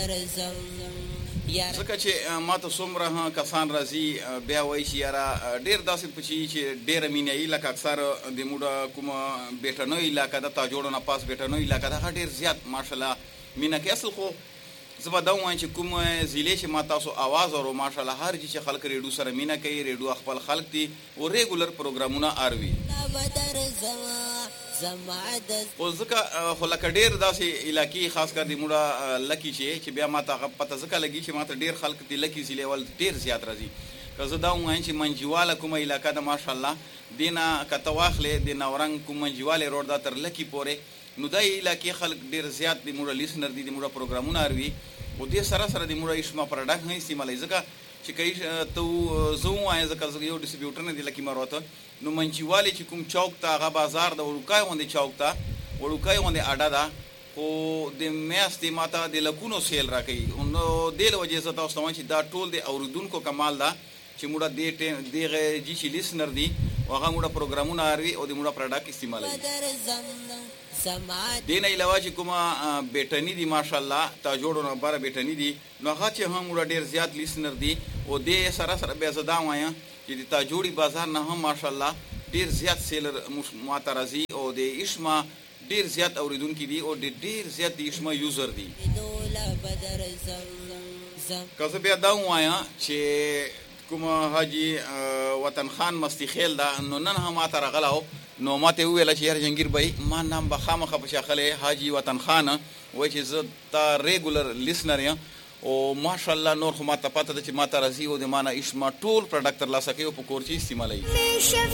ځکه چې ماته څومره کسان راځي بیا وایي چې یاره ډېر داسې پچي چې ډېره مینه یي لکه اکثر د موږ کومه بیټنوي علاقه ده تا جوړو نه پاس بیټنوي علاقه ده هغه ډېر زیات ماشاءالله مینه کوي. اصل خو زه به دا ووایم چې کوم ضلع چې ما تاسو آواز اورو ماشاءالله هر چې خلک ریډیو سره مینه کوي. ریډیو خپل خلک دي او ریګولر پروګرامونه اروي. خو ځکه خو لکه ډېر داسې علاقې خاص کر د موږ لکي چې بیا ما ته هغه پته ځکه لګي چې ما ته ډېر خلک د لکي ضلع ول ډېر زیات راځي. که زه دا ووایم چې منجیواله کومه علاقه ده ماشاءالله دې نه که ته واخلې د نورنګ کوم منجیواله روډ دا تر لکي پورې نو دا علاقې خلک ډېر زیات د موږ لیسنر دي د موږ پروګرامونه اروي او دې سره سره د موږ اشما پروډکټ هم استعمالوي. ځکه چې کوي ته زه ووایم ځکه زه یو ډسټریبیوټر نه دی لکي مروته نو منجیواله چې کوم چوک ته هغه بازار د وړوکی غوندې چوک ته وړوکی غوندې اډه ده خو د میاشتې ماته د لکونو سیل راکوي. نو دې له وجې زه تاسو ته وایم چې دا ټول د اورېدونکو کمال ده چې موږ دغه جي چې لیسنر دي هغه موږ پروګرامونه اروي او د موږ پروډکټ استعمالوي. دې نه علاوه چې کومه بیټني دي ماشاءالله تا جوړو نه باره بیټني دي نو هغه چې هم موږ ډېر زیات لیسنر دي او دې سره سره بیا زه دا وایم چې د تاجوړي بازار نه هم ماشاءالله ډېر زیات سیلر ماته راځي او د اشما ډېر زیات اوریدونکي دي او ډېر زیات د اشما یوزر دي. که زه بیا دا ووایم چې کوم حاجي وطن خان مستی خیل ده نو نن هم ماته راغلی نو ماته وویله چې یار جهانګیر بھائی ما نام به خامخا په شاخلی حاجي وطن خان وایي چې زه تا ریګولر لیسنر یم او ماشاءالله نور خو ماته پته ده چې ماته راځي او د ما نه اشما ټول پروډکټ ترلاسه کوي او په کور چې استعمالوي.